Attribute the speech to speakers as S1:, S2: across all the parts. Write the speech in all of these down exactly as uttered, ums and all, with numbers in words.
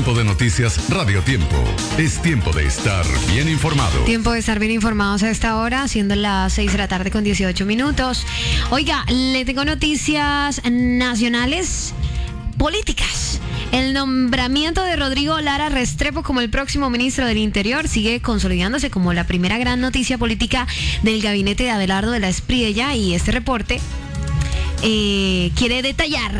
S1: Tiempo de noticias Radio Tiempo. Es tiempo de estar bien informado.
S2: Tiempo de estar bien informados a esta hora, siendo las seis de la tarde con dieciocho minutos. Oiga, le tengo noticias nacionales políticas. El nombramiento de Rodrigo Lara Restrepo como el próximo ministro del Interior sigue consolidándose como la primera gran noticia política del gabinete de Abelardo de la Espriella, y este reporte eh, quiere detallar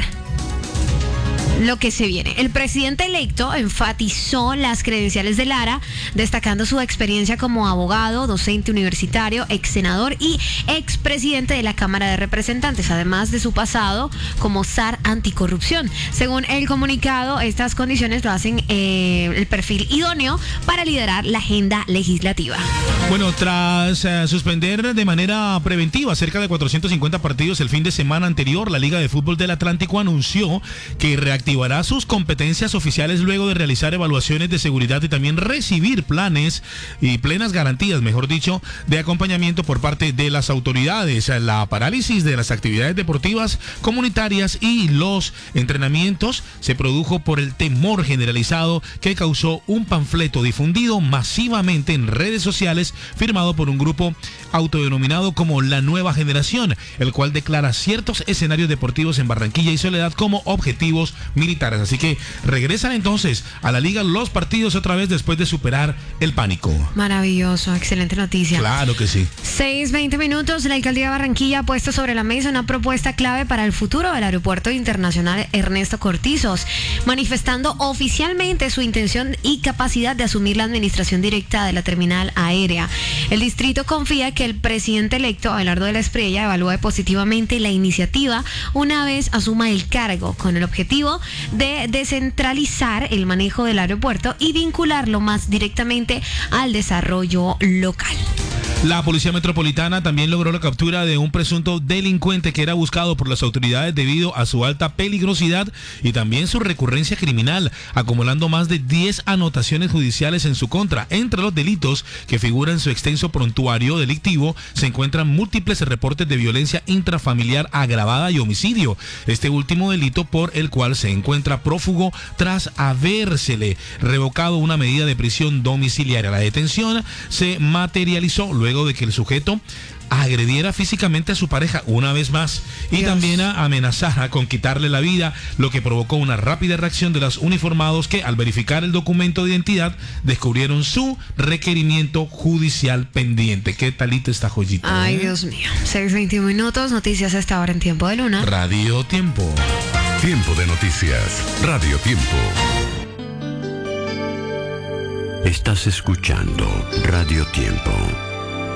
S2: lo que se viene. El presidente electo enfatizó las credenciales de Lara, destacando su experiencia como abogado, docente universitario, ex senador y expresidente de la Cámara de Representantes, además de su pasado como zar anticorrupción. Según el comunicado, estas condiciones lo hacen eh, el perfil idóneo para liderar la agenda legislativa.
S3: Bueno, tras eh, suspender de manera preventiva cerca de cuatrocientos cincuenta partidos el fin de semana anterior, la Liga de Fútbol del Atlántico anunció que reactivará activará sus competencias oficiales luego de realizar evaluaciones de seguridad y también recibir planes y plenas garantías, mejor dicho, de acompañamiento por parte de las autoridades. La parálisis de las actividades deportivas comunitarias y los entrenamientos se produjo por el temor generalizado que causó un panfleto difundido masivamente en redes sociales, firmado por un grupo autodenominado como La Nueva Generación, el cual declara ciertos escenarios deportivos en Barranquilla y Soledad como objetivos militares. Así que regresan entonces a la liga los partidos otra vez después de superar el pánico.
S2: Maravilloso, excelente noticia.
S3: Claro que sí.
S2: seis veinte minutos, la alcaldía de Barranquilla ha puesto sobre la mesa una propuesta clave para el futuro del aeropuerto internacional Ernesto Cortizos, manifestando oficialmente su intención y capacidad de asumir la administración directa de la terminal aérea. El distrito confía que el presidente electo, Abelardo de la Espriella, evalúe positivamente la iniciativa una vez asuma el cargo, con el objetivo de descentralizar el manejo del aeropuerto y vincularlo más directamente al desarrollo local.
S3: La Policía Metropolitana también logró la captura de un presunto delincuente que era buscado por las autoridades debido a su alta peligrosidad y también su recurrencia criminal, acumulando más de diez anotaciones judiciales en su contra. Entre los delitos que figuran en su extenso prontuario delictivo se encuentran múltiples reportes de violencia intrafamiliar agravada y homicidio. Este último delito por el cual se encuentra prófugo tras habérsele revocado una medida de prisión domiciliaria. La detención se materializó luego luego de que el sujeto agrediera físicamente a su pareja una vez más y Dios. también amenazara con quitarle la vida, lo que provocó una rápida reacción de los uniformados que, al verificar el documento de identidad, descubrieron su requerimiento judicial pendiente. ¿Qué talita esta joyita?
S2: Ay,
S3: eh?
S2: Dios mío. seis veinte minutos, noticias a esta hora en Tiempo de Luna.
S3: Radio Tiempo.
S1: Tiempo de noticias. Radio Tiempo.
S4: Estás escuchando Radio Tiempo.